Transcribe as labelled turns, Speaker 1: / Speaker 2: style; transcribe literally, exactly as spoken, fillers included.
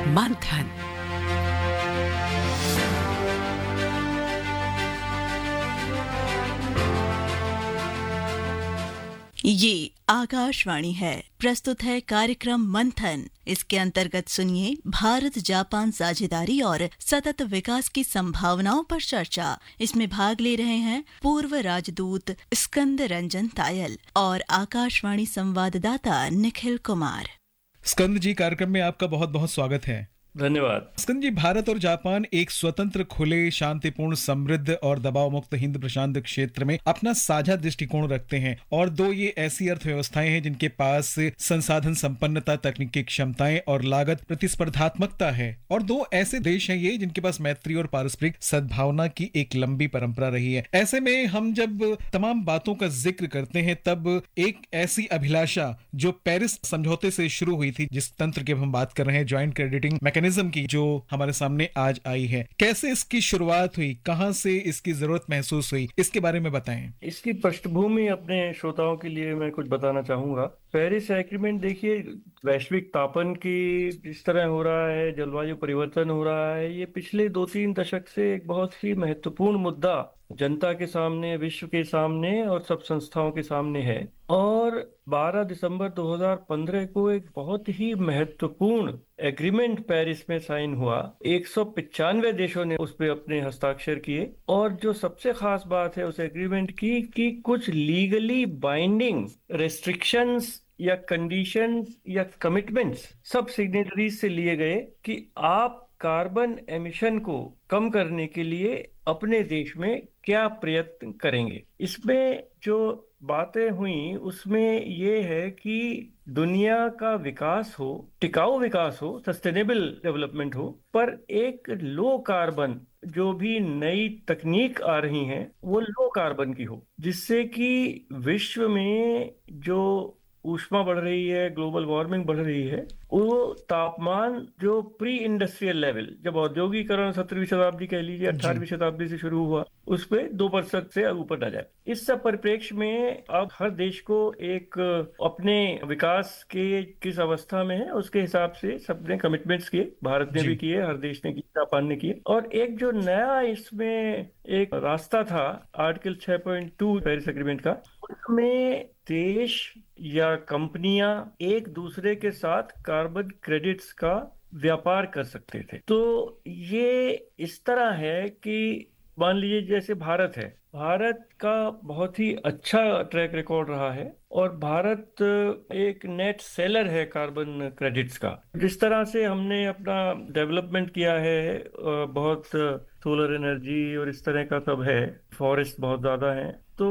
Speaker 1: मंथन।
Speaker 2: ये आकाशवाणी है। प्रस्तुत है कार्यक्रम मंथन। इसके अंतर्गत सुनिए भारत जापान साझेदारी और सतत विकास की संभावनाओं पर चर्चा। इसमें भाग ले रहे हैं पूर्व राजदूत स्कंद रंजन तायल और आकाशवाणी संवाददाता निखिल कुमार।
Speaker 3: स्कंद जी, कार्यक्रम में आपका बहुत बहुत स्वागत है।
Speaker 4: धन्यवाद।
Speaker 3: स्कंद जी, भारत और जापान एक स्वतंत्र, खुले, शांतिपूर्ण, समृद्ध और दबाव मुक्त हिंद प्रशांत क्षेत्र में अपना साझा दृष्टिकोण रखते हैं और दो ये ऐसी अर्थव्यवस्थाएं हैं जिनके पास संसाधन संपन्नता, तकनीकी क्षमताएं और लागत प्रतिस्पर्धात्मकता है, और दो ऐसे देश हैं ये जिनके पास मैत्री और पारस्परिक सद्भावना की एक लंबी परंपरा रही है। ऐसे में हम जब तमाम बातों का जिक्र करते हैं तब एक ऐसी अभिलाषा जो पेरिस समझौते से शुरू हुई थी, जिस तंत्र की हम बात कर रहे हैं, ज्वाइंट क्रेडिटिंग मैकेनिज्म की, जो हमारे सामने आज आई है, कैसे इसकी शुरुआत हुई, कहां से इसकी जरूरत महसूस हुई, इसके बारे में बताएं।
Speaker 4: इसकी पृष्ठभूमि अपने श्रोताओं के लिए मैं कुछ बताना चाहूंगा। पेरिस एग्रीमेंट देखिए, वैश्विक तापन की जिस तरह हो रहा है, जलवायु परिवर्तन हो रहा है, ये पिछले दो तीन दशक से एक बहुत ही महत्वपूर्ण मुद्दा जनता के सामने, विश्व के सामने और सब संस्थाओं के सामने है। और बारह दिसंबर दो हज़ार पंद्रह को एक बहुत ही महत्वपूर्ण एग्रीमेंट पेरिस में साइन हुआ। एक सौ पचानवे देशों ने उस पे अपने हस्ताक्षर किए, और जो सबसे खास बात है उस एग्रीमेंट की कि कुछ लीगली बाइंडिंग रेस्ट्रिक्शंस या कंडीशंस या कमिटमेंट्स सब सिग्नेटरीज से लिए गए कि आप कार्बन एमिशन को कम करने के लिए अपने देश में क्या प्रयत्न करेंगे। इसमें जो बातें हुई उसमें ये है कि दुनिया का विकास हो, टिकाऊ विकास हो, सस्टेनेबल डेवलपमेंट हो, पर एक लो कार्बन, जो भी नई तकनीक आ रही हैं वो लो कार्बन की हो, जिससे कि विश्व में जो ऊष्मा बढ़ रही है, ग्लोबल वार्मिंग बढ़ रही है, वो तापमान जो प्री इंडस्ट्रियल लेवल, जब औद्योगिकरण सत्रहवीं शताब्दी कह लीजिए, अठारहवीं शताब्दी से शुरू हुआ, उस पे दो प्रतिशत से ऊपर न जाए। इस सब परिप्रेक्ष्य में अब हर देश को एक अपने विकास के किस अवस्था में है उसके हिसाब से सबने कमिटमेंट्स किए। भारत ने भी किए, हर देश ने किए, जापान ने किए। और एक जो नया इसमें एक रास्ता था आर्टिकल छह पॉइंट दो पेरिस एग्रीमेंट का, उसमें देश या कंपनियां एक दूसरे के साथ कार्बन क्रेडिट्स का व्यापार कर सकते थे। तो ये इस तरह है कि मान लीजिए जैसे भारत है, भारत का बहुत ही अच्छा ट्रैक रिकॉर्ड रहा है और भारत एक नेट सेलर है कार्बन क्रेडिट्स का। जिस तरह से हमने अपना डेवलपमेंट किया है, बहुत सोलर एनर्जी और इस तरह का सब है, फॉरेस्ट बहुत ज्यादा है, तो